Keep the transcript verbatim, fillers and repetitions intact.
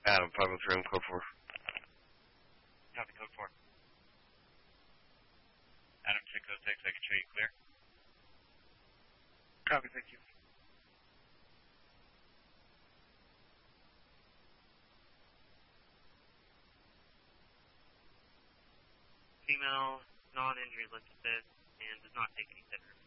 Adam, five oh three, code four. Copy, code four. Adam, check code six, I can show you clear. Copy, thank you. Female, non-injury listed, and does not take any sitters.